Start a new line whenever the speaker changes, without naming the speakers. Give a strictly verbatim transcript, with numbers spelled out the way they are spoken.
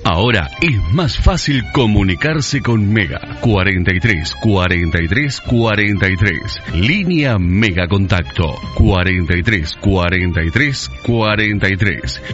Ahora es más fácil comunicarse con Mega. cuarenta y tres, cuarenta y tres, cuarenta y tres. Línea Mega Contacto. cuarenta y tres, cuarenta y tres, cuarenta y tres.